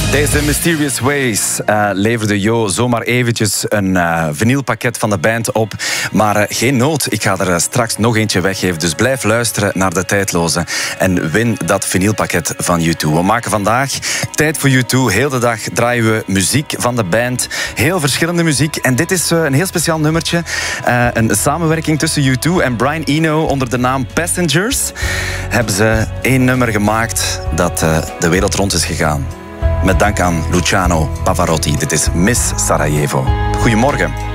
Deze Mysterious Ways leverde Jo zomaar eventjes een vinylpakket van de band op. Maar geen nood, ik ga er straks nog eentje weggeven. Dus blijf luisteren naar de tijdloze en win dat vinylpakket van U2. We maken vandaag tijd voor U2. Heel de dag draaien we muziek van de band. Heel verschillende muziek. En dit is een heel speciaal nummertje. Een samenwerking tussen U2 en Brian Eno onder de naam Passengers. Hebben ze één nummer gemaakt dat de wereld rond is gegaan. Met dank aan Luciano Pavarotti. Dit is Miss Sarajevo. Goedemorgen.